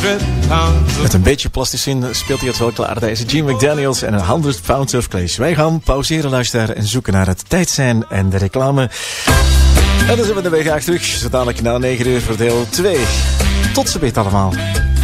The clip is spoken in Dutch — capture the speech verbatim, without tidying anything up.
Met een beetje plasticine speelt hij het wel klaar. Deze Gene McDaniels en een honderd pounds of clay. Wij gaan pauzeren, luisteren en zoeken naar het tijdsein en de reclame. En dan zijn we er weer graag terug. Zo dadelijk na negen uur voor deel twee. Tot zo beet allemaal.